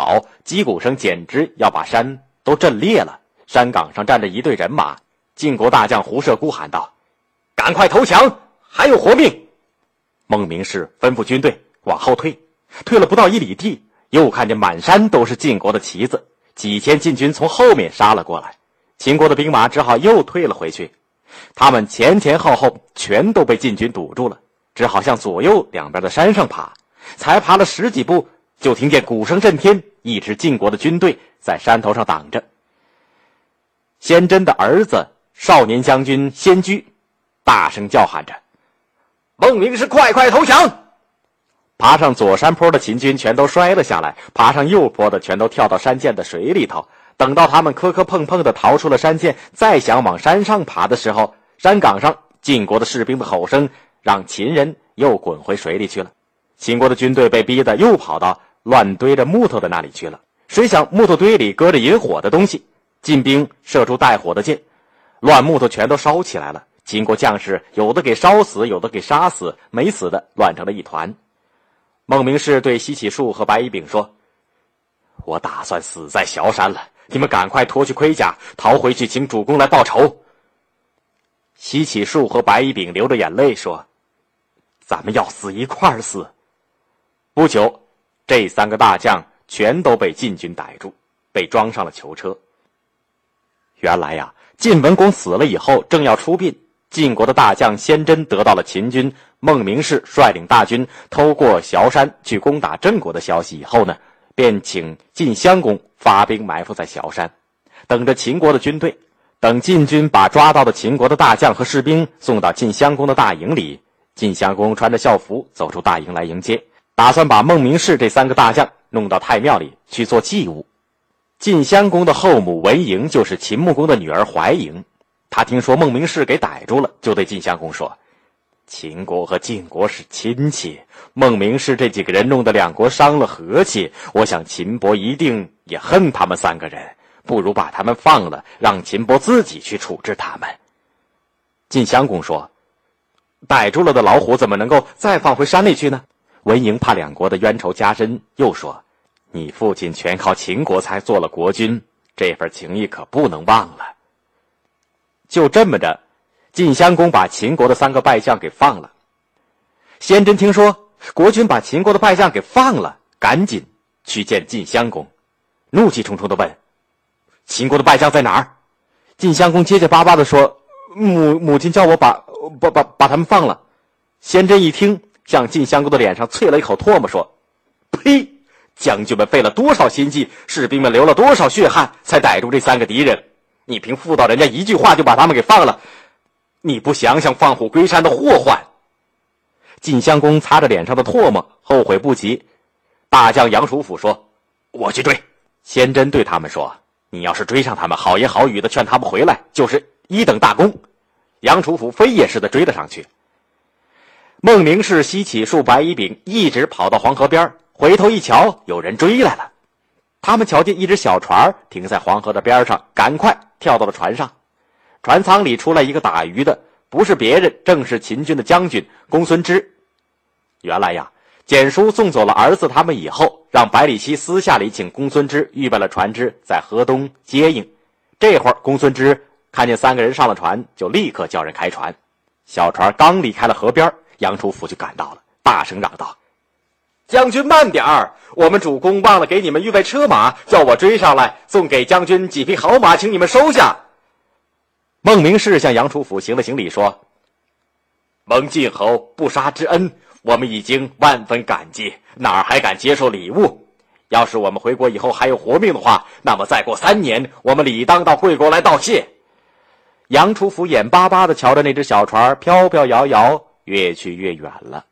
跑，击鼓声简直要把山都震裂了。山岗上站着一队人马，晋国大将胡射孤喊道：“赶快投降，还有活命！”孟明视吩咐军队往后退，退了不到1里地，又看见满山都是晋国的旗子，几千晋军从后面杀了过来。秦国的兵马只好又退了回去，他们前前后后全都被晋军堵住了，只好向左右两边的山上爬。才爬了10几步，就听见鼓声震天，一支晋国的军队在山头上挡着。先真的儿子少年将军先居大声叫喊着：“孟明视快快投降！”爬上左山坡的秦军全都摔了下来，爬上右坡的全都跳到山涧的水里头。等到他们磕磕碰碰地逃出了山涧，再想往山上爬的时候，山岗上晋国的士兵的吼声让秦人又滚回水里去了。秦国的军队被逼得又跑到乱堆着木头的那里去了。谁想木头堆里搁着引火的东西，晋兵射出带火的箭，乱木头全都烧起来了。秦国将士有的给烧死，有的给杀死，没死的乱成了一团。孟明视对西乞术和白乙丙说：“我打算死在崤山了，你们赶快脱去盔甲，逃回去请主公来报仇。”西乞术和白乙丙流着眼泪说：“咱们要死一块儿死。”不久，这3个大将全都被晋军逮住，被装上了囚车。原来呀，晋文公死了以后，正要出殡，晋国的大将先真得到了秦军孟明视率领大军偷过崤山去攻打郑国的消息以后呢，便请晋襄公发兵埋伏在崤山，等着秦国的军队。等晋军把抓到的秦国的大将和士兵送到晋襄公的大营里，晋襄公穿着校服走出大营来迎接，打算把孟明视这3个大将弄到太庙里去做祭物。晋襄公的后母文嬴就是秦穆公的女儿怀嬴，他听说孟明视给逮住了，就对晋襄公说：“秦国和晋国是亲戚，孟明视这几个人弄得2国伤了和气，我想秦伯一定也恨他们3个人，不如把他们放了，让秦伯自己去处置他们。”晋襄公说：“逮住了的老虎怎么能够再放回山里去呢？”文嬴怕2国的冤仇加深，又说：“你父亲全靠秦国才做了国君，这份情谊可不能忘了。”就这么着，晋襄公把秦国的3个败将给放了。先真听说国君把秦国的败将给放了，赶紧去见晋襄公，怒气冲冲地问：“秦国的败将在哪儿？”晋襄公结结巴巴地说：“母亲叫我把他们放了。”先真一听，向晋襄公的脸上啐了一口唾沫，说：“呸！将军们费了多少心计，士兵们流了多少血汗，才逮住这3个敌人，你凭妇道人家一句话就把他们给放了，你不想想放虎归山的祸患？”晋襄公擦着脸上的唾沫，后悔不及。大将杨楚甫说：“我去追。”先真对他们说：“你要是追上他们，好言好语的劝他们回来，就是1等大功。”杨楚甫飞也似的追了上去。孟明视、西乞术、白乙丙一直跑到黄河边，回头一瞧，有人追来了。他们瞧见一只小船停在黄河的边上，赶快跳到了船上。船舱里出来一个打鱼的，不是别人，正是秦军的将军公孙支。原来呀，简叔送走了儿子他们以后，让百里奚私下里请公孙支预备了船只，在河东接应。这会儿公孙支看见3个人上了船，就立刻叫人开船。小船刚离开了河边，杨楚甫就赶到了，大声嚷道：“将军慢点儿，我们主公忘了给你们预备车马，叫我追上来，送给将军几匹好马，请你们收下。”孟明视向杨楚甫行了行礼，说：“蒙晋侯不杀之恩，我们已经万分感激，哪儿还敢接受礼物？要是我们回国以后还有活命的话，那么再过3年，我们理当到贵国来道谢。”杨楚甫眼巴巴地瞧着那只小船飘飘摇摇，越去越远了。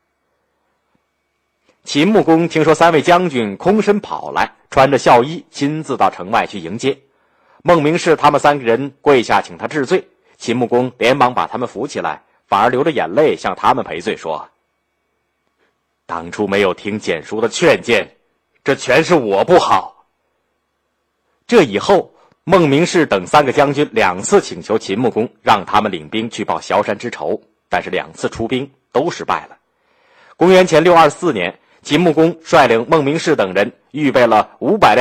秦穆公听说3位将军空身跑来，穿着孝衣，亲自到城外去迎接。孟明视他们3个人跪下请他治罪，秦穆公连忙把他们扶起来，反而流着眼泪向他们赔罪，说：“当初没有听简叔的劝谏，这全是我不好。”这以后，孟明视等3个将军2次请求秦穆公让他们领兵去报崤山之仇，但是2次出兵都失败了。公元前624年，秦穆公率领孟明视等人预备了500辆